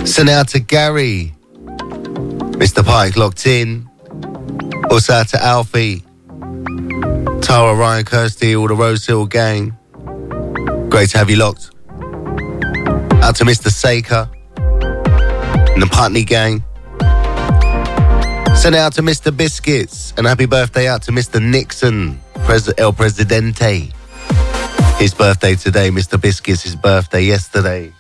Send out to Gary. Mr. Pike locked in. Also out to Alfie. Tara, Ryan, Kirsty, all the Rose Hill gang. Great to have you locked. Out to Mr. Saker and the Putney gang. Send it out to Mr. Biscuits. And happy birthday out to Mr. Nixon, El Presidente. His birthday today, Mr. Biscuits' birthday yesterday.